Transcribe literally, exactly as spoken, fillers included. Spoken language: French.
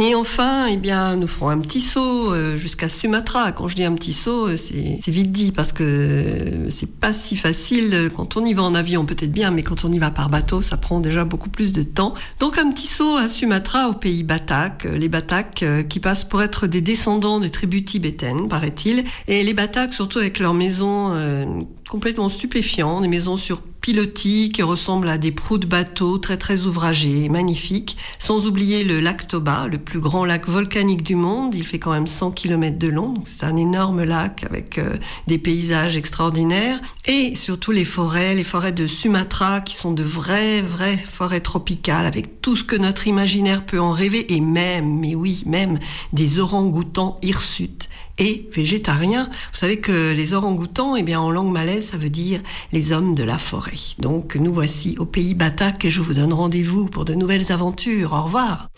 Et enfin, eh bien, nous ferons un petit saut euh, jusqu'à Sumatra. Quand je dis un petit saut, euh, c'est, c'est vite dit parce que euh, c'est pas si facile. Quand on y va en avion, peut-être bien, mais quand on y va par bateau, ça prend déjà beaucoup plus de temps. Donc un petit saut à Sumatra, au pays Batak. Les Batak euh, qui passent pour être des descendants des tribus tibétaines, paraît-il. Et les Batak, surtout avec leurs maisons euh, complètement stupéfiantes, des maisons sur pilotis qui ressemblent à des proues de bateaux très très ouvragés, magnifiques, sans oublier le lac Toba, le plus grand lac volcanique du monde. Il fait quand même cent kilomètres de long, donc c'est un énorme lac avec euh, des paysages extraordinaires. Et surtout les forêts, les forêts de Sumatra qui sont de vraies, vraies forêts tropicales avec tout ce que notre imaginaire peut en rêver et même, mais oui, même des orang-outans hirsutes et végétariens. Vous savez que les orang-outans, eh bien, en langue malaise, ça veut dire les hommes de la forêt. Donc, nous voici au pays Batak et je vous donne rendez-vous pour de nouvelles aventures. Au revoir.